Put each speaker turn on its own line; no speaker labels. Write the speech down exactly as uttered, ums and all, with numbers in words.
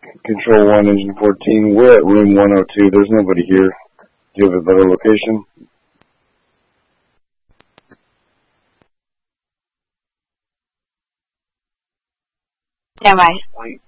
Control one, Engine fourteen. We're at room one oh two. There's nobody here. Do you have a better location?
Stand by.